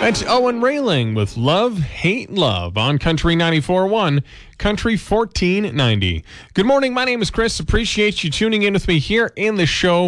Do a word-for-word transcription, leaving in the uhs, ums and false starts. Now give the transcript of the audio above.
That's Owen Railing with Love, Hate, Love on Country ninety-four point one, Country fourteen ninety. Good morning. My name is Chris. Appreciate you tuning in with me here in the show.